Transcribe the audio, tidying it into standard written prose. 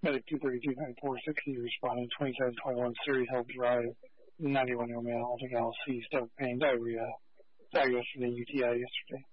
Medic 232-94-60 responding 2721 Siri Hill Drive, 91-year-old male, alcohol C, stomach pain, diarrhea, diagnosed with a UTI yesterday.